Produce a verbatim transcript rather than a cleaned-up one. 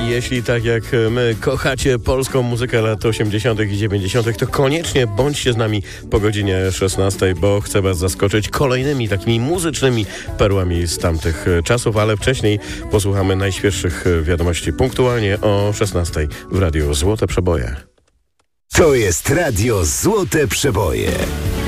jeśli tak jak my kochacie polską muzykę lat osiemdziesiątych i dziewięćdziesiątych, to koniecznie bądźcie z nami po godzinie szesnastej, bo chcę was zaskoczyć kolejnymi takimi muzycznymi perłami z tamtych czasów, ale wcześniej posłuchamy najświeższych wiadomości punktualnie o szesnastej w Radiu Złote Przeboje. To jest Radio Złote Przeboje.